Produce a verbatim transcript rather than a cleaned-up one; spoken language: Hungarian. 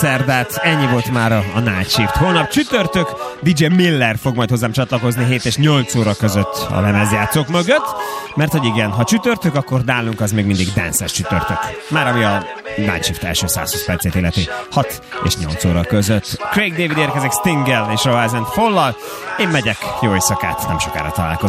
szerdát, ennyi volt már a, a Night Shift. Holnap csütörtök, dé dzsé Miller fog majd hozzám csatlakozni hét és nyolc óra között a lemezjátszók mögött, mert hogy igen, ha csütörtök, akkor nálunk az még mindig dance-es csütörtök. Már ami a Night Shift első százhúsz percét illeti hat és nyolc óra között. Craig David érkezik Stinggel és Rise and Fall-lal. Én megyek, jó éjszakát, nem sokára találkozunk.